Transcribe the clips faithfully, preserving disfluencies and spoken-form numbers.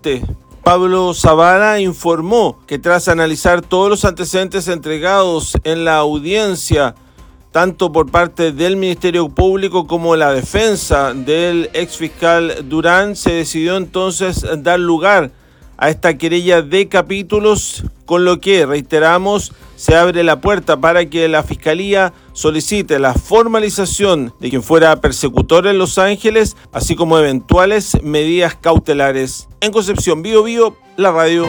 Norte. Pablo Zavala informó que tras analizar todos los antecedentes entregados en la audiencia, tanto por parte del Ministerio Público como la defensa del exfiscal Durán, se decidió entonces dar lugar a esta querella de capítulos, con lo que, reiteramos, se abre la puerta para que la Fiscalía solicite la formalización de quien fuera persecutor en Los Ángeles, así como eventuales medidas cautelares. En Concepción, Bío Bío, la radio.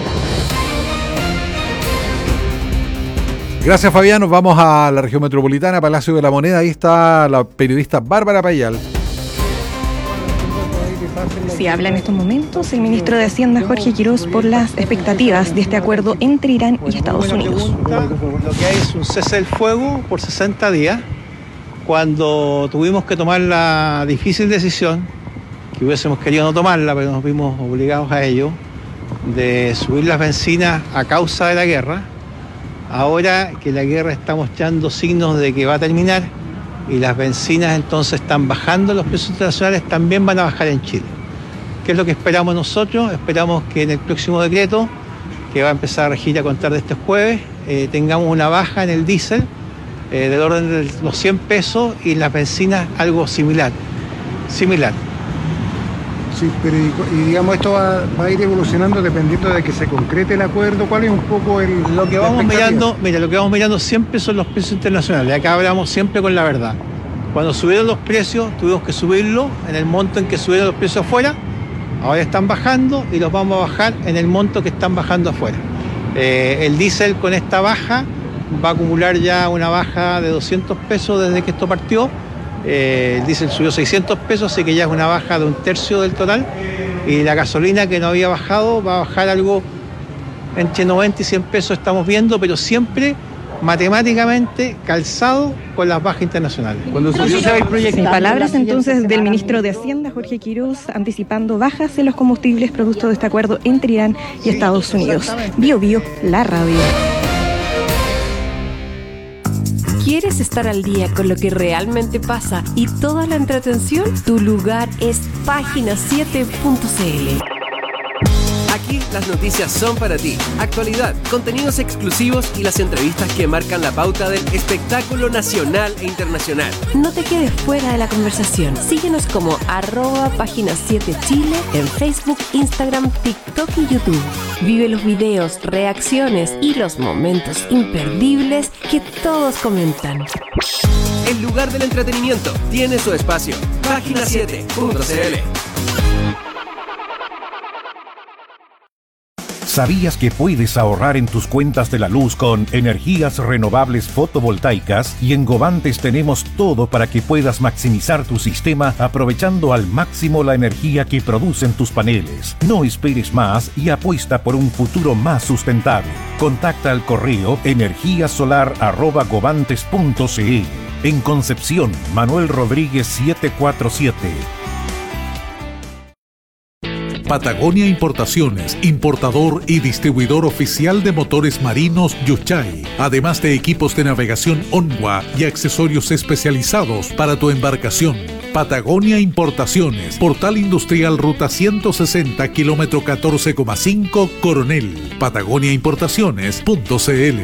Gracias, Fabián. Nos vamos a la región metropolitana, Palacio de la Moneda. Ahí está la periodista Bárbara Payal. Sí, habla en estos momentos el ministro de Hacienda, Jorge Quiroz, por las expectativas de este acuerdo entre Irán y Estados Unidos. Lo que hay es un cese del fuego por sesenta días, cuando tuvimos que tomar la difícil decisión, que hubiésemos querido no tomarla, pero nos vimos obligados a ello, de subir las bencinas a causa de la guerra. Ahora que la guerra está mostrando signos de que va a terminar y las bencinas entonces están bajando, los precios internacionales también van a bajar en Chile. ¿Qué es lo que esperamos nosotros? Esperamos que en el próximo decreto, que va a empezar a regir a contar de este jueves, eh, tengamos una baja en el diésel eh, del orden de los cien pesos y en las bencinas algo similar. Similar. Sí, pero y, y digamos esto va, va a ir evolucionando dependiendo de que se concrete el acuerdo. ¿Cuál es un poco el lo que vamos mirando? Mira, lo que vamos mirando siempre son los precios internacionales. Acá hablamos siempre con la verdad. Cuando subieron los precios, tuvimos que subirlo en el monto en que subieron los precios afuera. Ahora están bajando y los vamos a bajar en el monto que están bajando afuera. Eh, el diésel con esta baja va a acumular ya una baja de doscientos pesos desde que esto partió. Eh, el diésel subió seiscientos pesos, así que ya es una baja de un tercio del total. Y la gasolina, que no había bajado, va a bajar algo entre noventa y cien pesos, estamos viendo, pero siempre matemáticamente calzado con las bajas internacionales. Cuando subió, se va a ir proyectando. Palabras entonces del ministro de Hacienda, Jorge Quiroz, anticipando bajas en los combustibles producto de este acuerdo entre Irán y sí, Estados Unidos. Bío Bío, la radio. ¿Quieres estar al día con lo que realmente pasa y toda la entretención? Tu lugar es página siete punto c l. Aquí las noticias son para ti. Actualidad, contenidos exclusivos y las entrevistas que marcan la pauta del espectáculo nacional e internacional. No te quedes fuera de la conversación. Síguenos como arroba página siete Chile en Facebook, Instagram, TikTok y YouTube. Vive los videos, reacciones y los momentos imperdibles que todos comentan. El lugar del entretenimiento tiene su espacio. página siete punto c l. ¿Sabías que puedes ahorrar en tus cuentas de la luz con energías renovables fotovoltaicas? Y en Govantes tenemos todo para que puedas maximizar tu sistema aprovechando al máximo la energía que producen tus paneles. No esperes más y apuesta por un futuro más sustentable. Contacta al correo energíasolar arroba govantes punto c l. En Concepción, Manuel Rodríguez setecientos cuarenta y siete. Patagonia Importaciones, importador y distribuidor oficial de motores marinos Yuchay, además de equipos de navegación Onwa y accesorios especializados para tu embarcación. Patagonia Importaciones, Portal Industrial Ruta ciento sesenta, kilómetro catorce coma cinco, Coronel. patagonia importaciones punto c l.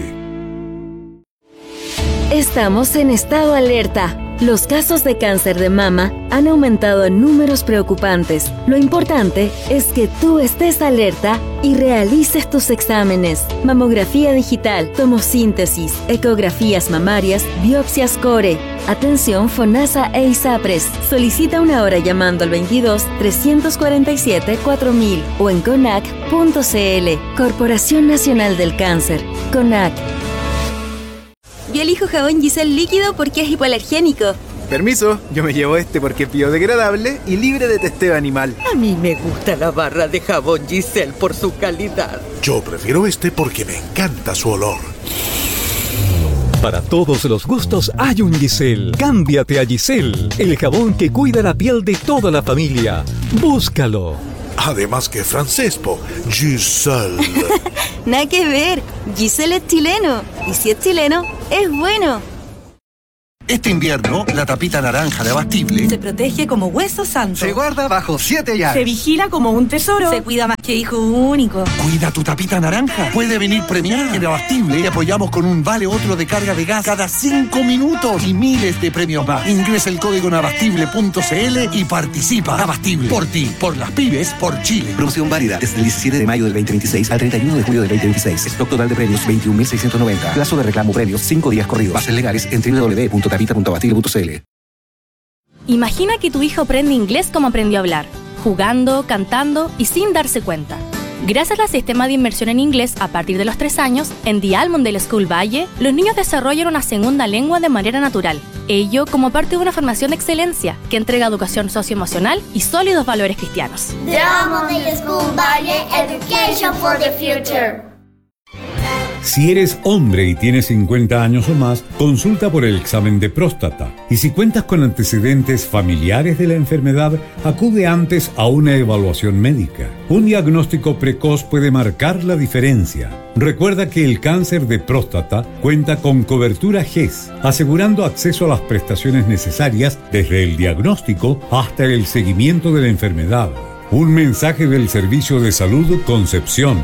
Estamos en estado alerta. Los casos de cáncer de mama han aumentado en números preocupantes. Lo importante es que tú estés alerta y realices tus exámenes. Mamografía digital, tomosíntesis, ecografías mamarias, biopsias core. Atención FONASA e ISAPRES. Solicita una hora llamando al veintidós, trescientos cuarenta y siete, cuatro mil o en conac punto c l. Corporación Nacional del Cáncer. CONAC. Yo elijo jabón Giselle líquido porque es hipoalergénico. Permiso, yo me llevo este porque es biodegradable y libre de testeo animal. A mí me gusta la barra de jabón Giselle por su calidad. Yo prefiero este porque me encanta su olor. Para todos los gustos hay un Giselle. Cámbiate a Giselle, el jabón que cuida la piel de toda la familia. Búscalo. Además que francés, po. Giselle. Nada que ver. Giselle es chileno. Y si es chileno, es bueno. Este invierno, la tapita naranja de Abastible se protege como hueso santo. Se guarda bajo siete llaves. Se vigila como un tesoro. Se cuida más ¡Qué hijo único! Cuida tu tapita naranja. Puede venir premiada. En Abastible te apoyamos con un vale otro de carga de gas cada cinco minutos y miles de premios más. Ingresa el código en abastible punto c l y participa. Abastible. Por ti, por las pymes, por Chile. Promoción válida desde el diecisiete de mayo del veinte veintiséis al treinta y uno de julio del veinte veintiséis. Stock total de premios veintiún mil seiscientos noventa. Plazo de reclamo premios cinco días corridos. Bases legales en doble u doble u doble u punto tapita punto abastible punto c l. Imagina que tu hijo aprende inglés como aprendió a hablar, jugando, cantando y sin darse cuenta. Gracias al sistema de inmersión en inglés a partir de los tres años, en The Almondale School Valle, los niños desarrollan una segunda lengua de manera natural. Ello como parte de una formación de excelencia que entrega educación socioemocional y sólidos valores cristianos. The Almondale School Valle, Education for the Future. Si eres hombre y tienes cincuenta años o más, consulta por el examen de próstata. Y si cuentas con antecedentes familiares de la enfermedad, acude antes a una evaluación médica. Un diagnóstico precoz puede marcar la diferencia. Recuerda que el cáncer de próstata cuenta con cobertura G E S, asegurando acceso a las prestaciones necesarias desde el diagnóstico hasta el seguimiento de la enfermedad. Un mensaje del Servicio de Salud Concepción.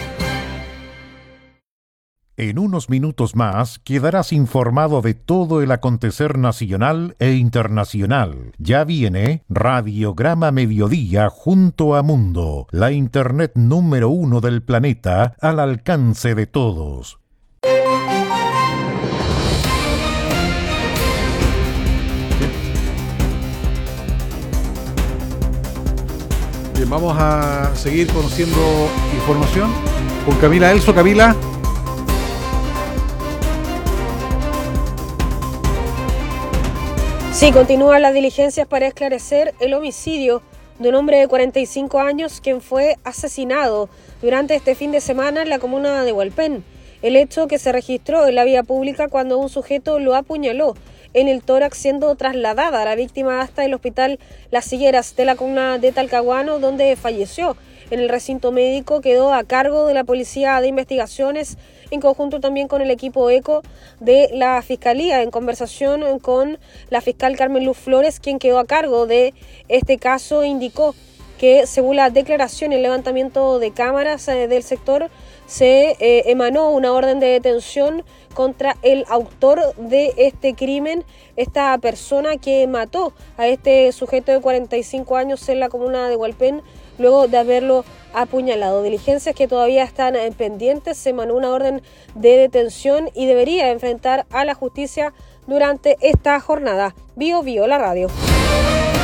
En unos minutos más quedarás informado de todo el acontecer nacional e internacional. Ya viene Radiograma Mediodía junto a Mundo, la internet número uno del planeta al alcance de todos. Bien, vamos a seguir conociendo información con Camila Elso. Camila. Sí, continúan las diligencias para esclarecer el homicidio de un hombre de cuarenta y cinco años quien fue asesinado durante este fin de semana en la comuna de Hualpén. El hecho que se registró en la vía pública cuando un sujeto lo apuñaló en el tórax, siendo trasladada a la víctima hasta el hospital Las Higueras de la comuna de Talcahuano, donde falleció. En el recinto médico quedó a cargo de la Policía de Investigaciones, en conjunto también con el equipo ECO de la Fiscalía, en conversación con la fiscal Carmen Luz Flores, quien quedó a cargo de este caso. Indicó que según la declaración y el levantamiento de cámaras eh, del sector, se eh, emanó una orden de detención contra el autor de este crimen, esta persona que mató a este sujeto de cuarenta y cinco años en la comuna de Hualpén, luego de haberlo apuñalado. Diligencias que todavía están pendientes. Se emanó una orden de detención y debería enfrentar a la justicia durante esta jornada. Bio Bio, la radio.